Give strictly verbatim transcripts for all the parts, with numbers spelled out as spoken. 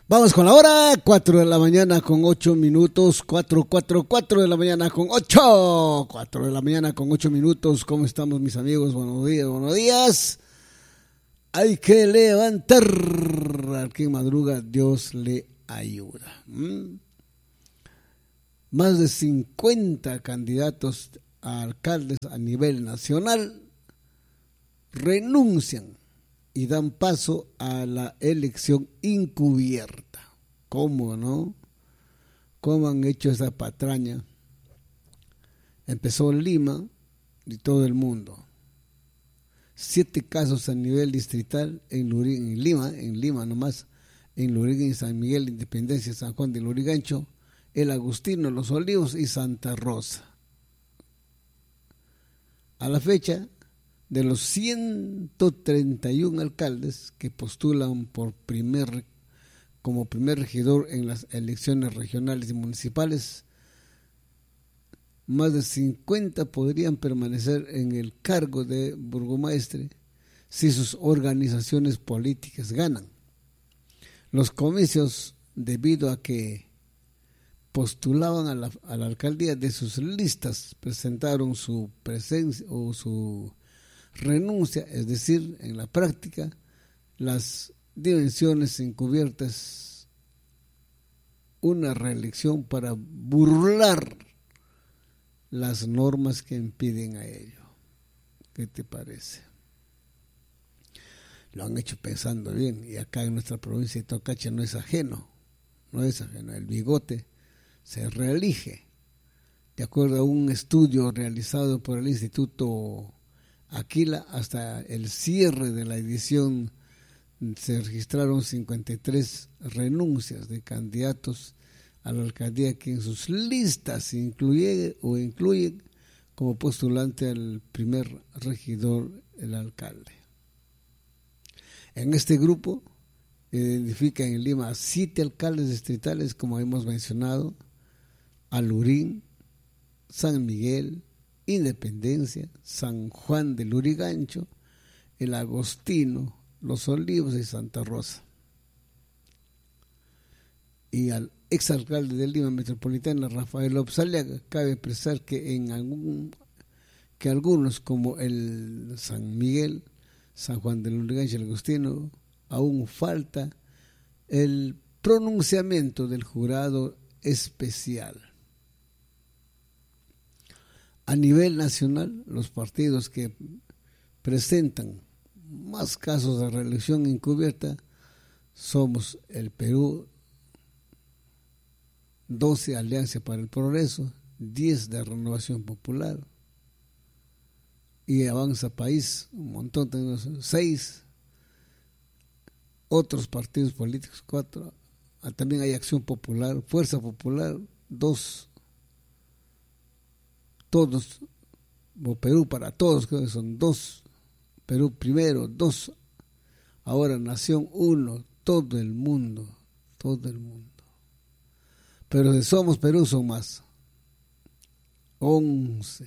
Vamos con la hora, cuatro de la mañana con ocho minutos, cuatro, cuatro, cuatro de la mañana con ocho, cuatro de la mañana con ocho minutos. ¿Cómo estamos, mis amigos? Buenos días, buenos días. Hay que levantar, al que madruga Dios le ayuda. ¿Mm? Más de cincuenta candidatos a alcaldes a nivel nacional renuncian y dan paso a la elección encubierta. ¿Cómo no? ¿Cómo han hecho esa patraña? Empezó en Lima y todo el mundo. Siete casos a nivel distrital en, Lurig- en Lima, en Lima nomás, en Lurigancho, San Miguel, Independencia, San Juan de Lurigancho, El Agustino, Los Olivos y Santa Rosa. A la fecha, de los ciento treinta y uno alcaldes que postulan por primer, como primer regidor en las elecciones regionales y municipales, más de cincuenta podrían permanecer en el cargo de burgomaestre si sus organizaciones políticas ganan. Los comicios, debido a que postulaban a la, a la alcaldía de sus listas, presentaron su presencia o su renuncia, es decir, en la práctica, las dimensiones encubiertas, una reelección para burlar las normas que impiden a ello. ¿Qué te parece? Lo han hecho pensando bien, y acá en nuestra provincia de Tocache no es ajeno, no es ajeno. El bigote se reelige, de acuerdo a un estudio realizado por el Instituto Aquila. Hasta el cierre de la edición se registraron cincuenta y tres renuncias de candidatos a la alcaldía que en sus listas incluye o incluyen como postulante al primer regidor, el alcalde. En este grupo identifican en Lima siete alcaldes distritales, como hemos mencionado: Alurín, San Miguel, Independencia, San Juan de Lurigancho, El Agostino, Los Olivos y Santa Rosa. Y al exalcalde de Lima Metropolitana, Rafael López Aliaga, cabe expresar que en algún que algunos, como el San Miguel, San Juan de Lurigancho y El Agostino, aún falta el pronunciamiento del jurado especial. A nivel nacional, los partidos que presentan más casos de reelección encubierta somos el Perú, doce Alianza para el Progreso, diez de Renovación Popular, y Avanza País, un montón, tenemos seis, otros partidos políticos, cuatro, también hay Acción Popular, Fuerza Popular, dos, todos, o Perú para todos, creo que son dos, Perú primero, dos, ahora Nación, uno, todo el mundo, todo el mundo. Pero de Somos Perú son más, once.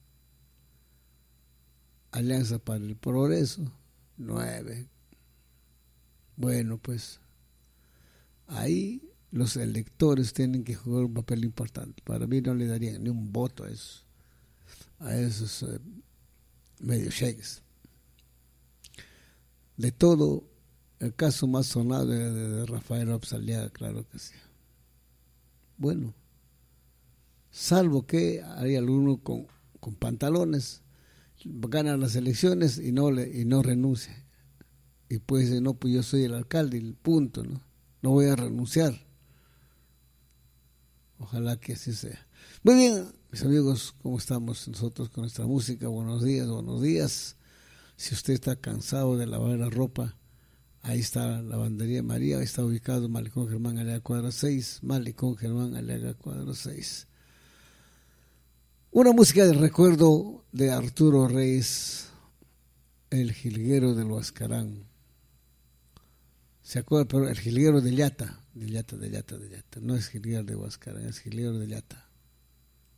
Alianza para el Progreso, nueve. Bueno, pues ahí los electores tienen que jugar un papel importante. Para mí no le darían ni un voto a esos, a esos eh, medio shakes. De todo, el caso más sonado de, de, de Rafael López Aliaga, claro que sí. Bueno, salvo que hay alguno con, con pantalones, gana las elecciones y no le, y no renuncia. Y pues dice, no, pues yo soy el alcalde, y punto, ¿no? No voy a renunciar. Ojalá que así sea. Muy bien, mis amigos, ¿cómo estamos nosotros con nuestra música? Buenos días, buenos días. Si usted está cansado de lavar la ropa, ahí está la Lavandería María, ahí está ubicado Malecón Germán Aliaga Cuadra seis, Malecón Germán Aliaga Cuadra seis. Una música de recuerdo de Arturo Reyes, el jilguero del Huascarán. ¿Se acuerda? Pero el jilguero de Llata, de Llata, de Llata, de Llata. No es jilguero de Huascarán, es jilguero de Llata.